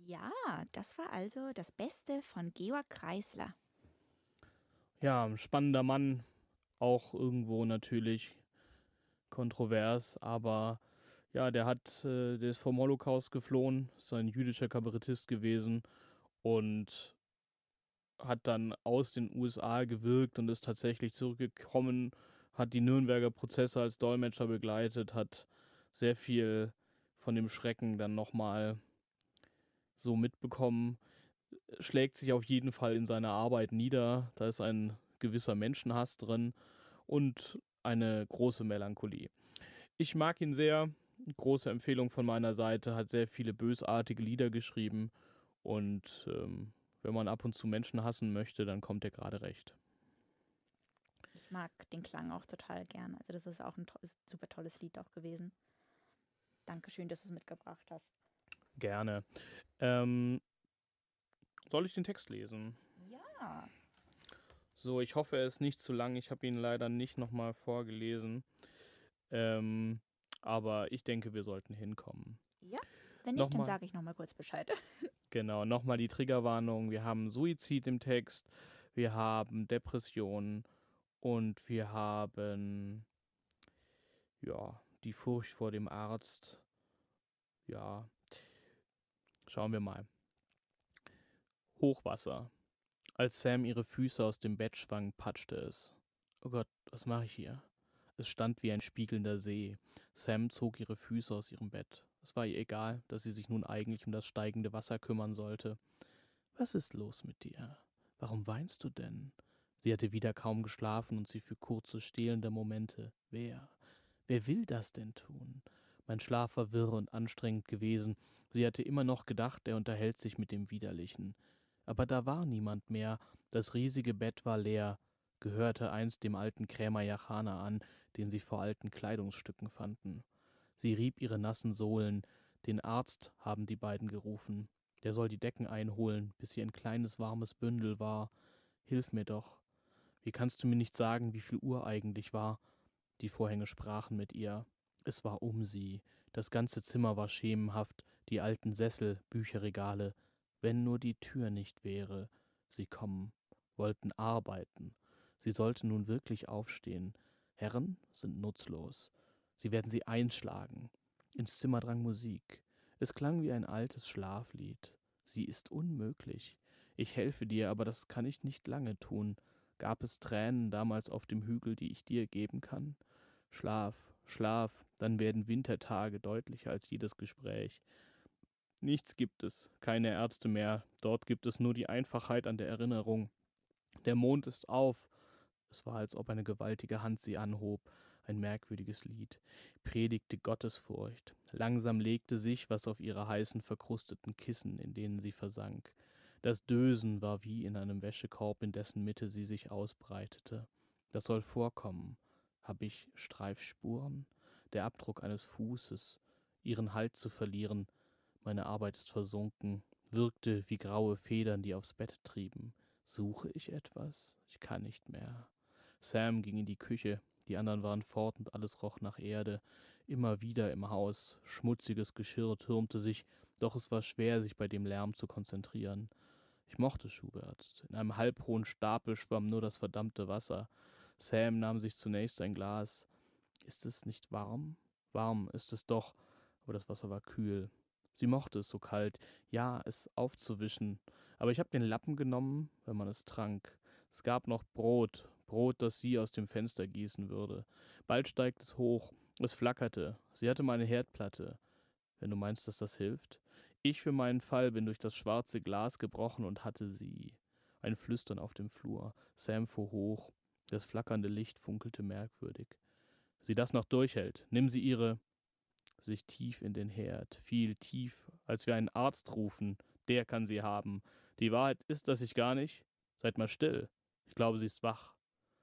Ja, das war also das Beste von Georg Kreisler. Ja, 'n spannender Mann, auch irgendwo natürlich kontrovers, aber ja, der ist vom Holocaust geflohen, ist ein jüdischer Kabarettist gewesen und hat dann aus den USA gewirkt und ist tatsächlich zurückgekommen, hat die Nürnberger Prozesse als Dolmetscher begleitet, hat sehr viel von dem Schrecken dann noch mal so mitbekommen, schlägt sich auf jeden Fall in seiner Arbeit nieder. Da ist ein gewisser Menschenhass drin und eine große Melancholie. Ich mag ihn sehr, große Empfehlung von meiner Seite, hat sehr viele bösartige Lieder geschrieben und, wenn man ab und zu Menschen hassen möchte, dann kommt er gerade recht. Ich mag den Klang auch total gern. Also das ist auch ein super tolles Lied auch gewesen. Dankeschön, dass du es mitgebracht hast. Gerne. Ähm, soll ich den Text lesen? Ja. So, ich hoffe, er ist nicht zu lang. Ich habe ihn leider nicht noch mal vorgelesen, ähm, aber ich denke, wir sollten hinkommen. Ja, wenn Noch nicht, dann mal sage ich noch mal kurz Bescheid. Genau, noch mal die Triggerwarnung. Wir haben Suizid im Text, wir haben Depressionen und wir haben, ja, die Furcht vor dem Arzt. Ja, schauen wir mal. Hochwasser. Als Sam ihre Füße aus dem Bett schwang, patschte es. Oh Gott, was mache ich hier? Es stand wie ein spiegelnder See. Sam zog ihre Füße aus ihrem Bett. Es war ihr egal, dass sie sich nun eigentlich um das steigende Wasser kümmern sollte. Was ist los mit dir? Warum weinst du denn? Sie hatte wieder kaum geschlafen und sie für kurze, stehlende Momente. Wer will das denn tun? Mein Schlaf war wirr und anstrengend gewesen. Sie hatte immer noch gedacht, er unterhält sich mit dem Widerlichen. Aber da war niemand mehr. Das riesige Bett war leer, gehörte einst dem alten Krämer Jachana an, den sie vor alten Kleidungsstücken fanden. Sie rieb ihre nassen Sohlen. Den Arzt haben die beiden gerufen. Der soll die Decken einholen, bis hier ein kleines warmes Bündel war. Hilf mir doch. Wie kannst du mir nicht sagen, wie viel Uhr eigentlich war? Die Vorhänge sprachen mit ihr. Es war um sie. Das ganze Zimmer war schemenhaft, die alten Sessel, Bücherregale. Wenn nur die Tür nicht wäre. Sie kommen, wollten arbeiten. Sie sollte nun wirklich aufstehen. Herren sind nutzlos. Sie werden sie einschlagen. Ins Zimmer drang Musik. Es klang wie ein altes Schlaflied. Sie ist unmöglich. Ich helfe dir, aber das kann ich nicht lange tun. Gab es Tränen damals auf dem Hügel, die ich dir geben kann? Schlaf, Schlaf, dann werden Wintertage deutlicher als jedes Gespräch. Nichts gibt es, keine Ärzte mehr, dort gibt es nur die Einfachheit an der Erinnerung. Der Mond ist auf. Es war, als ob eine gewaltige Hand sie anhob, ein merkwürdiges Lied, predigte Gottesfurcht. Langsam legte sich, was auf ihre heißen, verkrusteten Kissen, in denen sie versank. Das Dösen war wie in einem Wäschekorb, in dessen Mitte sie sich ausbreitete. Das soll vorkommen. Hab ich Streifspuren? Der Abdruck eines Fußes, ihren Halt zu verlieren. Meine Arbeit ist versunken, wirkte wie graue Federn, die aufs Bett trieben. Suche ich etwas? Ich kann nicht mehr. Sam ging in die Küche, die anderen waren fort und alles roch nach Erde. Immer wieder im Haus, schmutziges Geschirr türmte sich, doch es war schwer, sich bei dem Lärm zu konzentrieren. Ich mochte Schubert. In einem halbhohen Stapel schwamm nur das verdammte Wasser. Sam nahm sich zunächst ein Glas. Ist es nicht warm? Warm ist es doch, aber das Wasser war kühl. Sie mochte es so kalt, ja, es aufzuwischen. Aber ich habe den Lappen genommen, wenn man es trank. Es gab noch Brot, Brot, das sie aus dem Fenster gießen würde. Bald steigt es hoch, es flackerte. Sie hatte meine Herdplatte. Wenn du meinst, dass das hilft. Ich für meinen Fall bin durch das schwarze Glas gebrochen und hatte sie. Ein Flüstern auf dem Flur. Sam fuhr hoch. Das flackernde Licht funkelte merkwürdig. Sie das noch durchhält, nimm sie ihre sich tief in den Herd, viel tief, als wir einen Arzt rufen, der kann sie haben. Die Wahrheit ist, dass ich gar nicht. Seid mal still. Ich glaube, sie ist wach.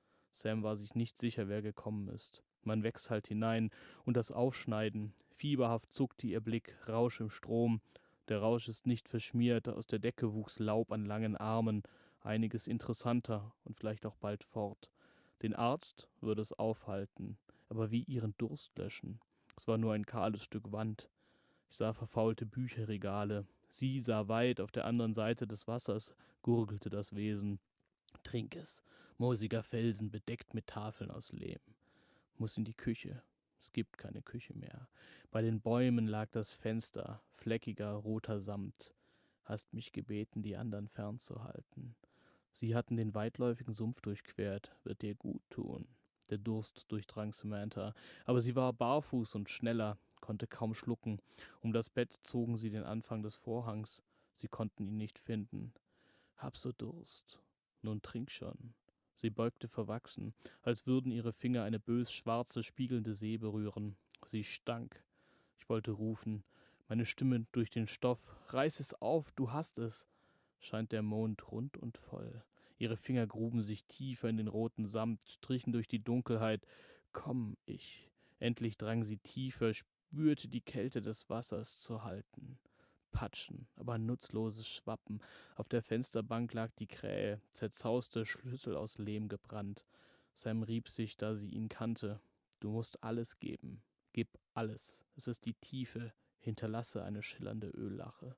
Sam war sich nicht sicher, wer gekommen ist. Man wächst halt hinein und das Aufschneiden. Fieberhaft zuckte ihr Blick, Rausch im Strom. Der Rausch ist nicht verschmiert, aus der Decke wuchs Laub an langen Armen, einiges interessanter und vielleicht auch bald fort. Den Arzt würde es aufhalten, aber wie ihren Durst löschen. Es war nur ein kahles Stück Wand. Ich sah verfaulte Bücherregale. Sie sah weit auf der anderen Seite des Wassers, gurgelte das Wesen. Trink es. Moosiger Felsen bedeckt mit Tafeln aus Lehm. Muss in die Küche. Es gibt keine Küche mehr. Bei den Bäumen lag das Fenster, fleckiger roter Samt. Hast mich gebeten, die anderen fernzuhalten. Sie hatten den weitläufigen Sumpf durchquert, wird dir gut tun. Der Durst durchdrang Samantha, aber sie war barfuß und schneller, konnte kaum schlucken. Um das Bett zogen sie den Anfang des Vorhangs. Sie konnten ihn nicht finden. Hab so Durst. Nun trink schon. Sie beugte verwachsen, als würden ihre Finger eine bös schwarze, spiegelnde See berühren. Sie stank. Ich wollte rufen, meine Stimme durch den Stoff. Reiß es auf, du hast es. Scheint der Mond rund und voll. Ihre Finger gruben sich tiefer in den roten Samt, strichen durch die Dunkelheit. Komm, ich. Endlich drang sie tiefer, spürte die Kälte des Wassers zu halten. Patschen, aber nutzloses Schwappen. Auf der Fensterbank lag die Krähe, zerzauste Schlüssel aus Lehm gebrannt. Sam rieb sich, da sie ihn kannte. Du musst alles geben. Gib alles. Es ist die Tiefe. Hinterlasse eine schillernde Öllache.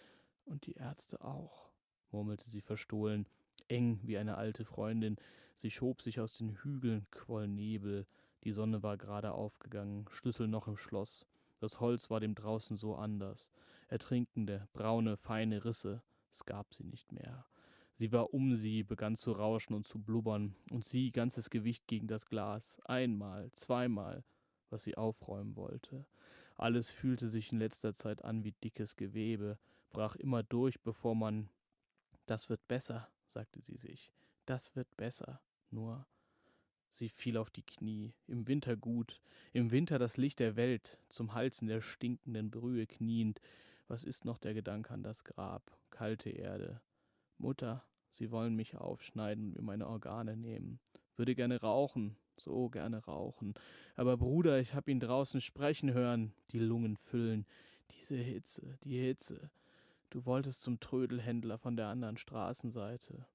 Und die Ärzte auch, murmelte sie verstohlen, eng wie eine alte Freundin. Sie schob sich aus den Hügeln, quoll Nebel. Die Sonne war gerade aufgegangen, Schlüssel noch im Schloss. Das Holz war dem draußen so anders. Ertrinkende, braune, feine Risse. Es gab sie nicht mehr. Sie war um sie, begann zu rauschen und zu blubbern, und sie, ganzes Gewicht gegen das Glas, einmal, zweimal, was sie aufräumen wollte. Alles fühlte sich in letzter Zeit an wie dickes Gewebe, brach immer durch, bevor man das wird besser, sagte sie sich. Das wird besser. Nur, sie fiel auf die Knie. Im Winter gut. Im Winter das Licht der Welt. Zum Hals in der stinkenden Brühe kniend. Was ist noch der Gedanke an das Grab? Kalte Erde. Mutter, sie wollen mich aufschneiden und mir meine Organe nehmen. Würde gerne rauchen. So gerne rauchen. Aber Bruder, ich hab ihn draußen sprechen hören. Die Lungen füllen. Diese Hitze, die Hitze. Du wolltest zum Trödelhändler von der anderen Straßenseite.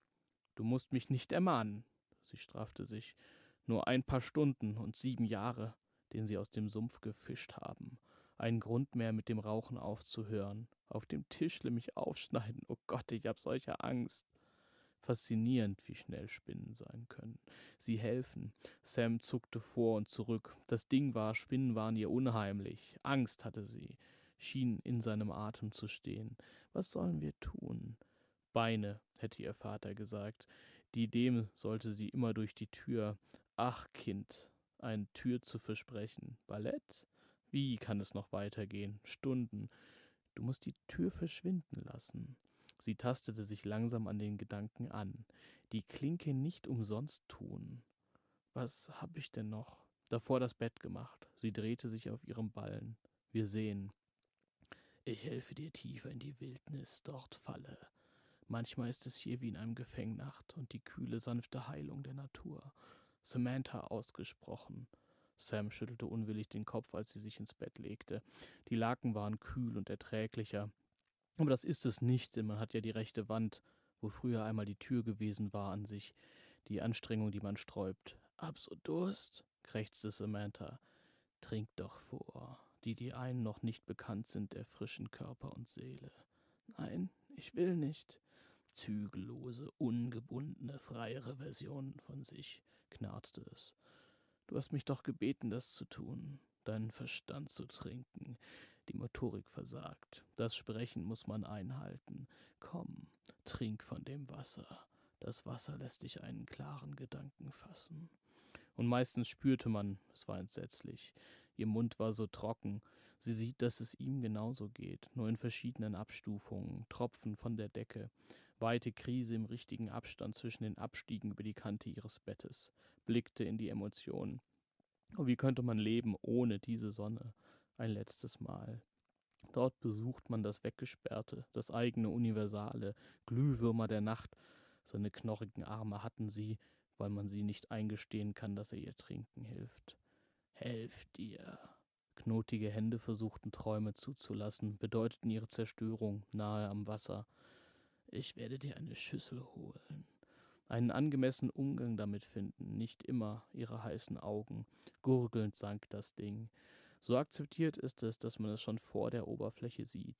Du musst mich nicht ermahnen. Sie straffte sich. Nur ein paar Stunden und 7 Jahre, den sie aus dem Sumpf gefischt haben. Ein Grund mehr, mit dem Rauchen aufzuhören. Auf dem Tischle mich aufschneiden. Oh Gott, ich hab solche Angst. Faszinierend, wie schnell Spinnen sein können. Sie helfen. Sam zuckte vor und zurück. Das Ding war, Spinnen waren ihr unheimlich. Angst hatte sie. Schien in seinem Atem zu stehen. Was sollen wir tun? Beine, hätte ihr Vater gesagt. Die Idee sollte sie immer durch die Tür. Ach, Kind, eine Tür zu versprechen. Ballett? Wie kann es noch weitergehen? Stunden. Du musst die Tür verschwinden lassen. Sie tastete sich langsam an den Gedanken an. Die Klinke nicht umsonst tun. Was hab ich denn noch? Davor das Bett gemacht. Sie drehte sich auf ihrem Ballen. Wir sehen. Ich helfe dir tiefer in die Wildnis, dort falle. Manchmal ist es hier wie in einem Gefängnacht und die kühle, sanfte Heilung der Natur. Samantha ausgesprochen. Sam schüttelte unwillig den Kopf, als sie sich ins Bett legte. Die Laken waren kühl und erträglicher. Aber das ist es nicht, denn man hat ja die rechte Wand, wo früher einmal die Tür gewesen war, an sich. Die Anstrengung, die man sträubt. Hab so Durst, krächzte Samantha. Trink doch vor, die einen noch nicht bekannt sind, der frischen Körper und Seele. Nein, ich will nicht. Zügellose, ungebundene, freiere Versionen von sich, knarzte es. Du hast mich doch gebeten, das zu tun, deinen Verstand zu trinken. Die Motorik versagt. Das Sprechen muss man einhalten. Komm, trink von dem Wasser. Das Wasser lässt dich einen klaren Gedanken fassen. Und meistens spürte man, es war entsetzlich. Ihr Mund war so trocken. Sie sieht, dass es ihm genauso geht, nur in verschiedenen Abstufungen, Tropfen von der Decke. Weite Krise im richtigen Abstand zwischen den Abstiegen über die Kante ihres Bettes, blickte in die Emotionen. Oh, wie könnte man leben ohne diese Sonne? Ein letztes Mal. Dort besucht man das Weggesperrte, das eigene Universale, Glühwürmer der Nacht. Seine knorrigen Arme hatten sie, weil man sie nicht eingestehen kann, dass er ihr trinken hilft. Helft dir. Knotige Hände versuchten Träume zuzulassen, bedeuteten ihre Zerstörung nahe am Wasser. Ich werde dir eine Schüssel holen. Einen angemessenen Umgang damit finden, nicht immer ihre heißen Augen. Gurgelnd sank das Ding. So akzeptiert ist es, dass man es schon vor der Oberfläche sieht.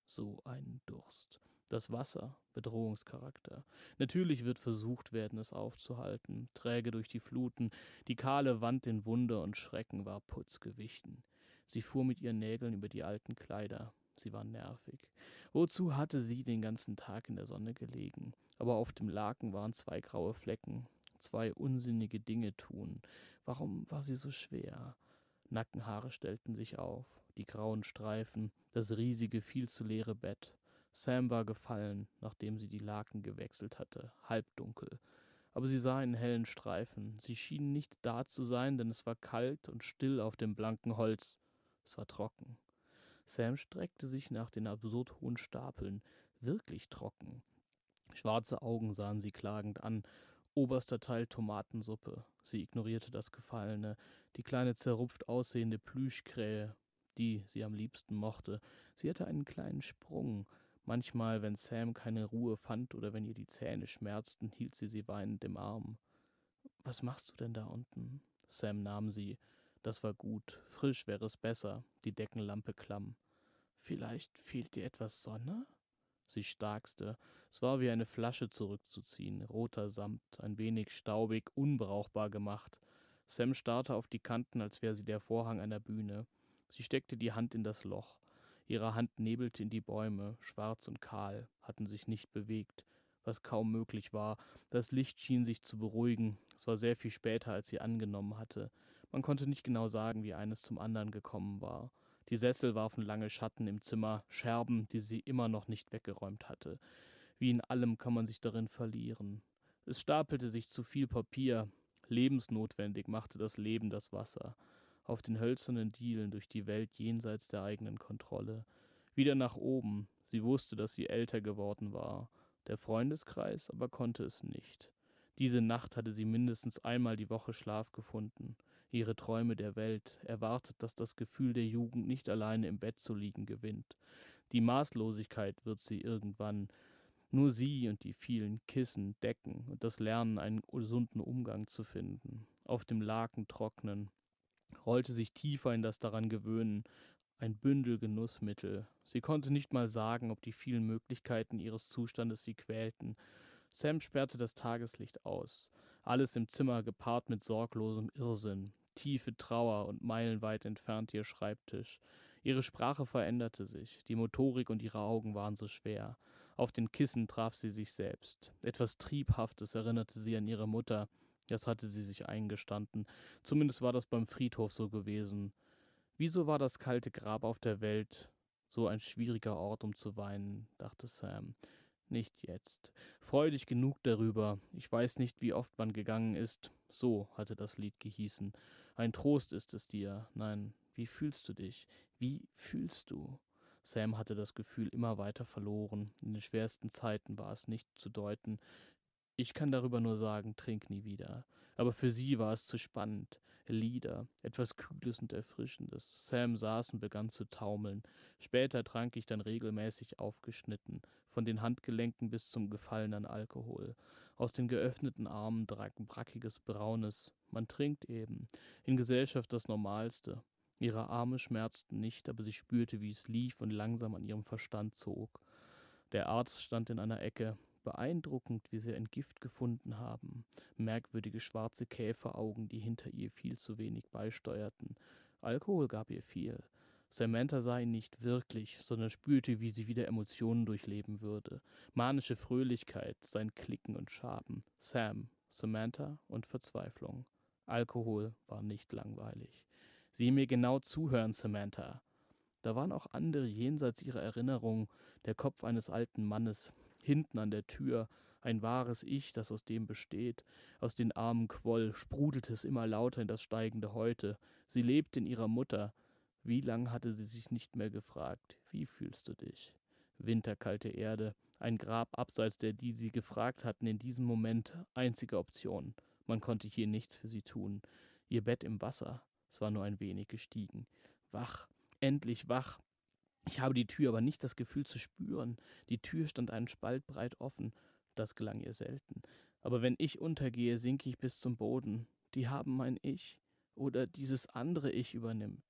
So ein Durst. Das Wasser, Bedrohungscharakter. Natürlich wird versucht werden, es aufzuhalten, träge durch die Fluten. Die kahle Wand in Wunder und Schrecken war putzgewichen. Sie fuhr mit ihren Nägeln über die alten Kleider. Sie war nervig. Wozu hatte sie den ganzen Tag in der Sonne gelegen? Aber auf dem Laken waren 2 graue Flecken. 2 unsinnige Dinge tun. Warum war sie so schwer? Nackenhaare stellten sich auf, die grauen Streifen, das riesige, viel zu leere Bett. Sam war gefallen, nachdem sie die Laken gewechselt hatte, halbdunkel. Aber sie sah einen hellen Streifen. Sie schienen nicht da zu sein, denn es war kalt und still auf dem blanken Holz. Es war trocken. Sam streckte sich nach den absurd hohen Stapeln. Wirklich trocken. Schwarze Augen sahen sie klagend an. Oberster Teil Tomatensuppe. Sie ignorierte das Gefallene. Die kleine zerrupft aussehende Plüschkrähe, die sie am liebsten mochte. Sie hatte einen kleinen Sprung. Manchmal, wenn Sam keine Ruhe fand oder wenn ihr die Zähne schmerzten, hielt sie weinend im Arm. »Was machst du denn da unten?« Sam nahm sie. Das war gut. Frisch wäre es besser. Die Deckenlampe klamm. »Vielleicht fehlt dir etwas Sonne?« Sie starkste. Es war wie eine Flasche zurückzuziehen, roter Samt, ein wenig staubig, unbrauchbar gemacht. Sam starrte auf die Kanten, als wäre sie der Vorhang einer Bühne. Sie steckte die Hand in das Loch. Ihre Hand nebelte in die Bäume, schwarz und kahl, hatten sich nicht bewegt, was kaum möglich war. Das Licht schien sich zu beruhigen. Es war sehr viel später, als sie angenommen hatte. Man konnte nicht genau sagen, wie eines zum anderen gekommen war. Die Sessel warfen lange Schatten im Zimmer, Scherben, die sie immer noch nicht weggeräumt hatte. Wie in allem kann man sich darin verlieren. Es stapelte sich zu viel Papier. Lebensnotwendig machte das Leben das Wasser. Auf den hölzernen Dielen durch die Welt jenseits der eigenen Kontrolle. Wieder nach oben. Sie wusste, dass sie älter geworden war. Der Freundeskreis aber konnte es nicht. Diese Nacht hatte sie mindestens einmal die Woche Schlaf gefunden. Ihre Träume der Welt, erwartet, dass das Gefühl der Jugend nicht alleine im Bett zu liegen gewinnt. Die Maßlosigkeit wird sie irgendwann, nur sie und die vielen Kissen, Decken und das Lernen, einen gesunden Umgang zu finden. Auf dem Laken trocknen, rollte sich tiefer in das daran gewöhnen, ein Bündel Genussmittel. Sie konnte nicht mal sagen, ob die vielen Möglichkeiten ihres Zustandes sie quälten. Sam sperrte das Tageslicht aus. Alles im Zimmer gepaart mit sorglosem Irrsinn. Tiefe Trauer und meilenweit entfernt ihr Schreibtisch. Ihre Sprache veränderte sich. Die Motorik und ihre Augen waren so schwer. Auf den Kissen traf sie sich selbst. Etwas Triebhaftes erinnerte sie an ihre Mutter. Das hatte sie sich eingestanden. Zumindest war das beim Friedhof so gewesen. Wieso war das kalte Grab auf der Welt so ein schwieriger Ort, um zu weinen, dachte Sam. Nicht jetzt. Freudig genug darüber. Ich weiß nicht, wie oft man gegangen ist. So hatte das Lied gehießen. Ein Trost ist es dir. Nein, wie fühlst du dich? Wie fühlst du? Sam hatte das Gefühl immer weiter verloren. In den schwersten Zeiten war es nicht zu deuten. Ich kann darüber nur sagen, trink nie wieder. Aber für sie war es zu spannend. Lieder, etwas Kühles und Erfrischendes. Sam saß und begann zu taumeln. Später trank ich dann regelmäßig aufgeschnitten, von den Handgelenken bis zum Gefallen an Alkohol. Aus den geöffneten Armen drang brackiges Braunes. Man trinkt eben. In Gesellschaft das Normalste. Ihre Arme schmerzten nicht, aber sie spürte, wie es lief und langsam an ihrem Verstand zog. Der Arzt stand in einer Ecke. Beeindruckend, wie sie ein Gift gefunden haben. Merkwürdige schwarze Käferaugen, die hinter ihr viel zu wenig beisteuerten. Alkohol gab ihr viel. Samantha sah ihn nicht wirklich, sondern spürte, wie sie wieder Emotionen durchleben würde. Manische Fröhlichkeit, sein Klicken und Schaben. Sam, Samantha und Verzweiflung. Alkohol war nicht langweilig. Sieh mir genau zuhören, Samantha. Da waren auch andere jenseits ihrer Erinnerung, der Kopf eines alten Mannes, hinten an der Tür, ein wahres Ich, das aus dem besteht. Aus den Armen quoll, sprudelte es immer lauter in das steigende Heute. Sie lebte in ihrer Mutter. Wie lang hatte sie sich nicht mehr gefragt, wie fühlst du dich? Winterkalte Erde, ein Grab abseits der, die sie gefragt hatten, in diesem Moment einzige Option. Man konnte hier nichts für sie tun. Ihr Bett im Wasser, es war nur ein wenig gestiegen. Wach, endlich wach. Ich habe die Tür aber nicht das Gefühl zu spüren. Die Tür stand einen Spalt breit offen. Das gelang ihr selten. Aber wenn ich untergehe, sinke ich bis zum Boden. Die haben mein Ich oder dieses andere Ich übernimmt.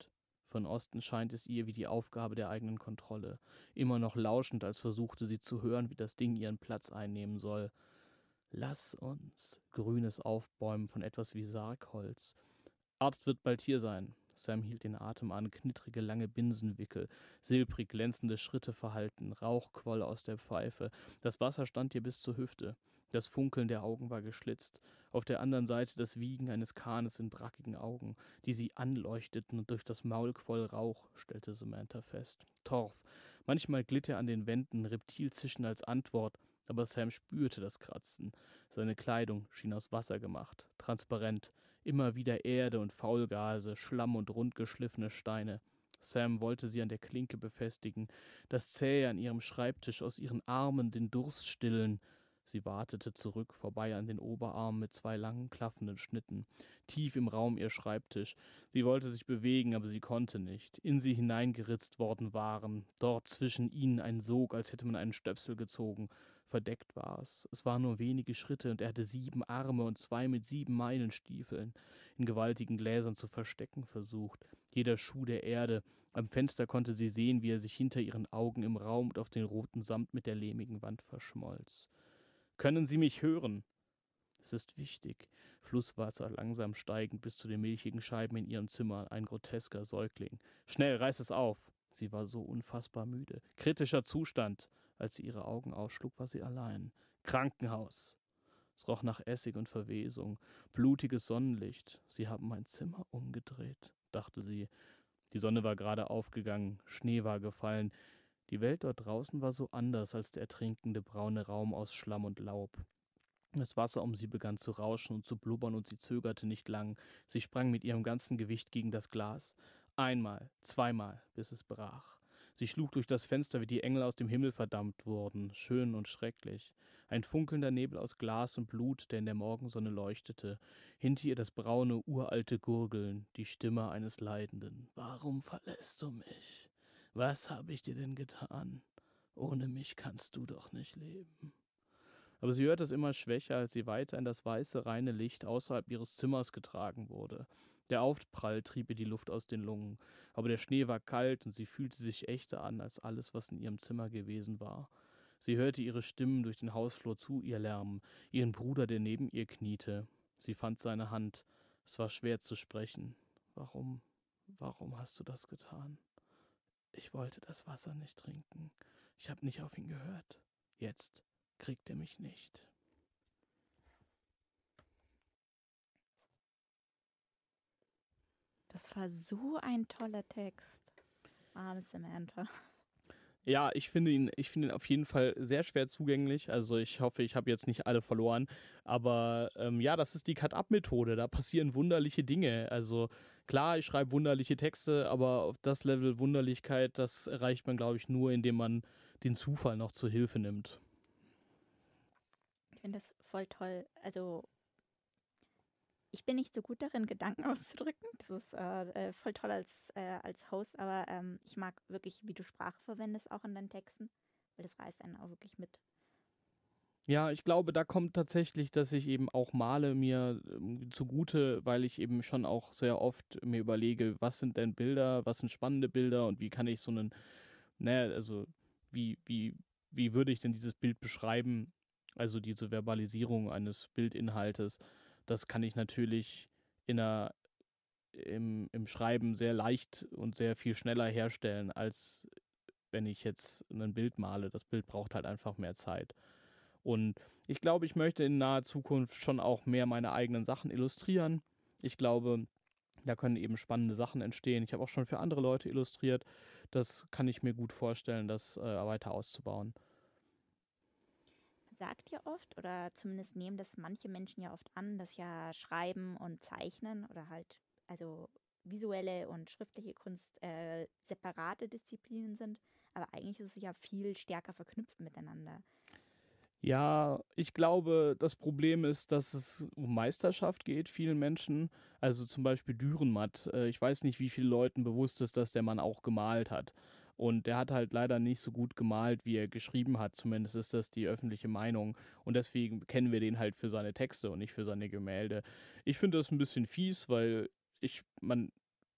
Von Osten scheint es ihr wie die Aufgabe der eigenen Kontrolle. Immer noch lauschend, als versuchte sie zu hören, wie das Ding ihren Platz einnehmen soll. Lass uns. Grünes Aufbäumen von etwas wie Sargholz. Arzt wird bald hier sein. Sam hielt den Atem an, knittrige lange Binsenwickel, silbrig glänzende Schritte verhallten, Rauch quoll aus der Pfeife. Das Wasser stand ihr bis zur Hüfte. Das Funkeln der Augen war geschlitzt. Auf der anderen Seite das Wiegen eines Kahnes in brackigen Augen, die sie anleuchteten, und durch das Maul quoll Rauch, stellte Samantha fest. Torf. Manchmal glitt er an den Wänden, Reptilzischen als Antwort, aber Sam spürte das Kratzen. Seine Kleidung schien aus Wasser gemacht, transparent. Immer wieder Erde und Faulgase, Schlamm und rundgeschliffene Steine. Sam wollte sie an der Klinke befestigen, das Zähe an ihrem Schreibtisch aus ihren Armen den Durst stillen. Sie wartete zurück, vorbei an den Oberarmen mit 2 langen, klaffenden Schnitten. Tief im Raum ihr Schreibtisch. Sie wollte sich bewegen, aber sie konnte nicht. In sie hineingeritzt worden waren. Dort zwischen ihnen ein Sog, als hätte man einen Stöpsel gezogen. Verdeckt war es. Es waren nur wenige Schritte und er hatte 7 Arme und 2 mit 7 Meilenstiefeln, in gewaltigen Gläsern zu verstecken versucht. Jeder Schuh der Erde. Am Fenster konnte sie sehen, wie er sich hinter ihren Augen im Raum und auf den roten Samt mit der lehmigen Wand verschmolz. Können Sie mich hören? Es ist wichtig. Flusswasser langsam steigend bis zu den milchigen Scheiben in ihrem Zimmer, ein grotesker Säugling. Schnell, reiß es auf! Sie war so unfassbar müde. Kritischer Zustand. Als sie ihre Augen aufschlug, war sie allein. Krankenhaus. Es roch nach Essig und Verwesung. Blutiges Sonnenlicht. Sie haben mein Zimmer umgedreht, dachte sie. Die Sonne war gerade aufgegangen. Schnee war gefallen. Die Welt dort draußen war so anders als der ertrinkende braune Raum aus Schlamm und Laub. Das Wasser um sie begann zu rauschen und zu blubbern, und sie zögerte nicht lang. Sie sprang mit ihrem ganzen Gewicht gegen das Glas. Einmal, zweimal, bis es brach. Sie schlug durch das Fenster, wie die Engel aus dem Himmel verdammt wurden, schön und schrecklich. Ein funkelnder Nebel aus Glas und Blut, der in der Morgensonne leuchtete. Hinter ihr das braune, uralte Gurgeln, die Stimme eines Leidenden. Warum verlässt du mich? Was habe ich dir denn getan? Ohne mich kannst du doch nicht leben. Aber sie hörte es immer schwächer, als sie weiter in das weiße, reine Licht außerhalb ihres Zimmers getragen wurde. Der Aufprall trieb ihr die Luft aus den Lungen, aber der Schnee war kalt und sie fühlte sich echter an als alles, was in ihrem Zimmer gewesen war. Sie hörte ihre Stimmen durch den Hausflur zu ihr lärmen, ihren Bruder, der neben ihr kniete. Sie fand seine Hand. Es war schwer zu sprechen. Warum hast du das getan? Ich wollte das Wasser nicht trinken. Ich habe nicht auf ihn gehört. Jetzt kriegt er mich nicht. Das war so ein toller Text. Arme Samantha. Ja, ich finde ihn auf jeden Fall sehr schwer zugänglich. Also ich hoffe, ich habe jetzt nicht alle verloren. Aber ja, das ist die Cut-Up-Methode. Da passieren wunderliche Dinge. Also klar, ich schreibe wunderliche Texte, aber auf das Level Wunderlichkeit, das erreicht man, glaube ich, nur, indem man den Zufall noch zur Hilfe nimmt. Ich finde das voll toll. Also, ich bin nicht so gut darin, Gedanken auszudrücken. Das ist voll toll als Host, aber ich mag wirklich, wie du Sprache verwendest, auch in deinen Texten, weil das reißt einen auch wirklich mit. Ja, ich glaube, da kommt tatsächlich, dass ich eben auch male mir zugute, weil ich eben schon auch sehr oft mir überlege, was sind denn Bilder, was sind spannende Bilder und wie kann ich so einen, also wie würde ich denn dieses Bild beschreiben, also diese Verbalisierung eines Bildinhaltes, das kann ich natürlich in einer, im Schreiben sehr leicht und sehr viel schneller herstellen, als wenn ich jetzt ein Bild male. Das Bild braucht halt einfach mehr Zeit. Und ich glaube, ich möchte in naher Zukunft schon auch mehr meine eigenen Sachen illustrieren. Ich glaube, da können eben spannende Sachen entstehen. Ich habe auch schon für andere Leute illustriert. Das kann ich mir gut vorstellen, das weiter auszubauen. Man sagt ja oft, oder zumindest nehmen das manche Menschen ja oft an, dass ja Schreiben und Zeichnen oder halt, also visuelle und schriftliche Kunst separate Disziplinen sind. Aber eigentlich ist es ja viel stärker verknüpft miteinander. Ja, ich glaube, das Problem ist, dass es um Meisterschaft geht, vielen Menschen. Also zum Beispiel Dürrenmatt. Ich weiß nicht, wie vielen Leuten bewusst ist, dass der Mann auch gemalt hat. Und der hat halt leider nicht so gut gemalt, wie er geschrieben hat. Zumindest ist das die öffentliche Meinung. Und deswegen kennen wir den halt für seine Texte und nicht für seine Gemälde. Ich finde das ein bisschen fies, weil man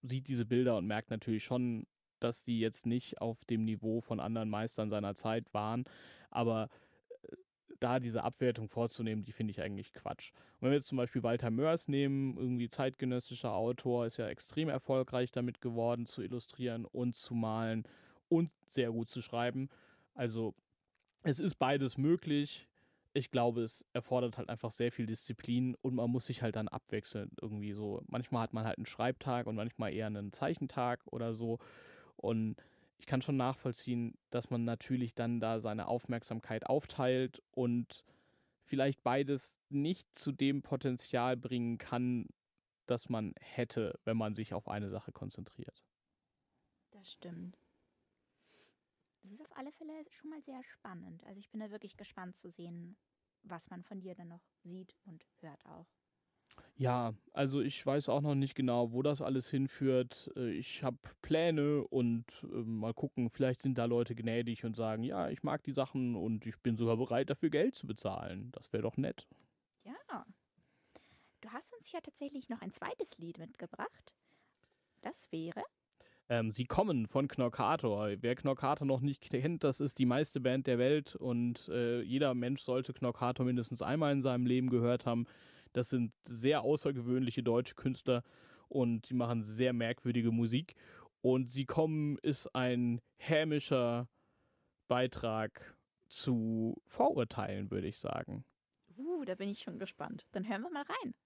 sieht diese Bilder und merkt natürlich schon, dass die jetzt nicht auf dem Niveau von anderen Meistern seiner Zeit waren. Aber da diese Abwertung vorzunehmen, die finde ich eigentlich Quatsch. Und wenn wir jetzt zum Beispiel Walter Mörs nehmen, irgendwie zeitgenössischer Autor, ist ja extrem erfolgreich damit geworden, zu illustrieren und zu malen und sehr gut zu schreiben. Also es ist beides möglich. Ich glaube, es erfordert halt einfach sehr viel Disziplin und man muss sich halt dann abwechseln irgendwie so. Manchmal hat man halt einen Schreibtag und manchmal eher einen Zeichentag oder so. Und ich kann schon nachvollziehen, dass man natürlich dann da seine Aufmerksamkeit aufteilt und vielleicht beides nicht zu dem Potenzial bringen kann, das man hätte, wenn man sich auf eine Sache konzentriert. Das stimmt. Das ist auf alle Fälle schon mal sehr spannend. Also ich bin da wirklich gespannt zu sehen, was man von dir dann noch sieht und hört auch. Ja, also ich weiß auch noch nicht genau, wo das alles hinführt. Ich habe Pläne und mal gucken, vielleicht sind da Leute gnädig und sagen, ja, ich mag die Sachen und ich bin sogar bereit, dafür Geld zu bezahlen. Das wäre doch nett. Ja, du hast uns ja tatsächlich noch ein zweites Lied mitgebracht. Das wäre. Sie kommen von Knorkator. Wer Knorkator noch nicht kennt, das ist die meiste Band der Welt und jeder Mensch sollte Knorkator mindestens einmal in seinem Leben gehört haben. Das sind sehr außergewöhnliche deutsche Künstler und die machen sehr merkwürdige Musik. Und Sie kommen ist ein hämischer Beitrag zu Vorurteilen, würde ich sagen. Da bin ich schon gespannt. Dann hören wir mal rein.